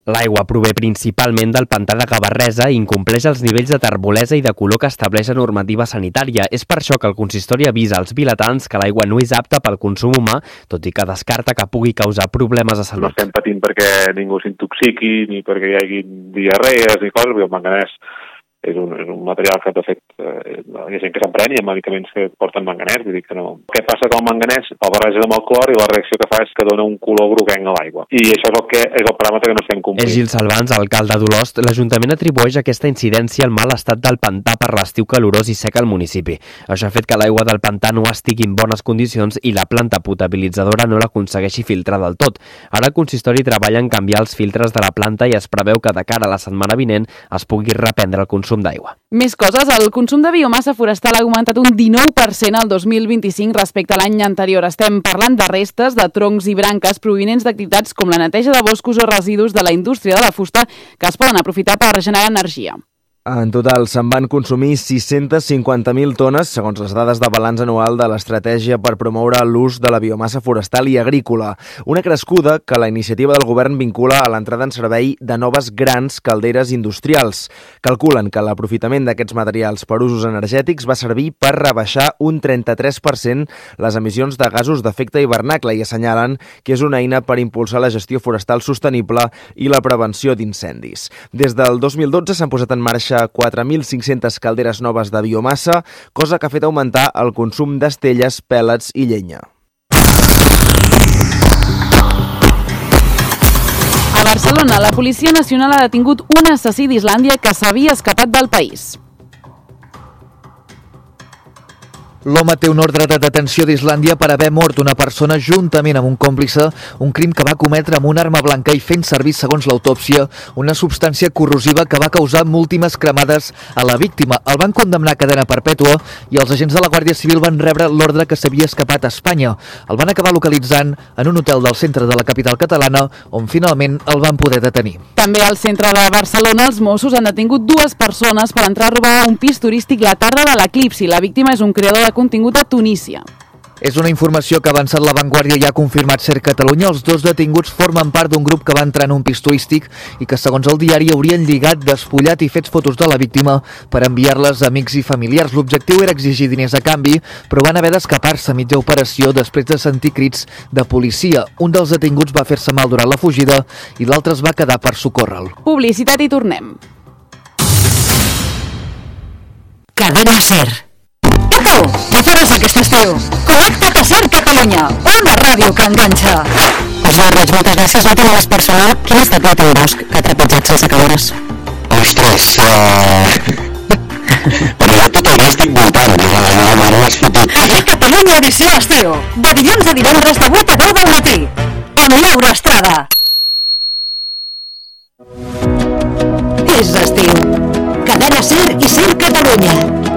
L'aigua prové principalment del pantà de Gavarresa i incompleix els nivells de terbolesa i de color que estableix la normativa sanitària. És per això que el consistori avisa als vilatans que l'aigua no és apta pel consum humà, tot i que descarta que pugui causar problemes de salut. No estem patint perquè ningú s'intoxiqui, ni perquè hi hagi diarrees ni coses, perquè el manganès és un material que, de fet, hi ha gent que s'emprèn i hi ha medicaments que porten manganès, vull dir que no. Què passa que el manganès el barreja amb el clor i la reacció que fa és que dona un color groguenc a l'aigua. I això és el paràmetre que no estem complint. És Gil Salvans, alcalde d'Olost. L'Ajuntament atribueix aquesta incidència al mal estat del pantà per l'estiu calorós i sec al municipi. Això ha fet que l'aigua del pantà no estigui en bones condicions i la planta potabilitzadora no l'aconsegueixi filtrar del tot. Ara el consistori treballa en canviar els filtres de la planta i es preveu que de cara a la setmana vinent es pugui reprendre el consum d'aigua. Més coses, el consum de biomassa forestal ha augmentat un 19% al 2025 respecte a l'any anterior. Estem parlant de restes de troncs i branques provinents d'activitats com la neteja de boscos o residus de la indústria de la fusta que es poden aprofitar per generar energia. En total, se'n van consumir 650.000 tones, segons les dades de balanç anual de l'estratègia per promoure l'ús de la biomassa forestal i agrícola. Una crescuda que la iniciativa del govern vincula a l'entrada en servei de noves grans calderes industrials. Calculen que l'aprofitament d'aquests materials per usos energètics va servir per rebaixar un 33% les emissions de gasos d'efecte hivernacle i assenyalen que és una eina per impulsar la gestió forestal sostenible i la prevenció d'incendis. Des del 2012 s'han posat en marxa 4.500 calderes noves de biomassa, cosa que ha fet augmentar el consum d'estelles, pèl·lets i llenya. A Barcelona, la Policia Nacional ha detingut un assassí d'Islàndia que s'havia escapat del país. L'home té un ordre de detenció d'Islàndia per haver mort una persona juntament amb un còmplice, un crim que va cometre amb una arma blanca i fent servir, segons l'autòpsia, una substància corrosiva que va causar múltiples cremades a la víctima. El van condemnar a cadena perpètua i els agents de la Guàrdia Civil van rebre l'ordre que s'havia escapat a Espanya. El van acabar localitzant en un hotel del centre de la capital catalana, on finalment el van poder detenir. També al centre de Barcelona, els Mossos han detingut 2 persones per entrar a robar un pis turístic la tarda de l'eclipsi. La víctima és un creador de contingut a Tunísia. És una informació que ha avançat La Vanguardia i ha confirmat Ser Catalunya. Els 2 detinguts formen part d'un grup que va entrar en un pis turístic i que, segons el diari, haurien lligat, despullat i fet fotos de la víctima per enviar-les a amics i familiars. L'objectiu era exigir diners a canvi, però van haver d'escapar-se a mitja operació després de sentir crits de policia. Un dels detinguts va fer-se mal durant la fugida i l'altre es va quedar per socórrer-lo. Publicitat i tornem. Cadena Ser. Què faràs aquest estiu? Connecta't a Ser Catalunya, una ràdio que enganxa. Jordi, moltes gràcies. No tinc més personal. Quin ha estat l'últim bosc que ha trepitjat sense cabres? Ostres, però jo tot el dia estic voltant, no m'has fotut. Ser Catalunya edició estiu, de dilluns a divendres de 8 a 10 del matí, amb Laura Estrada. És estiu. Cadena Ser i Ser Catalunya.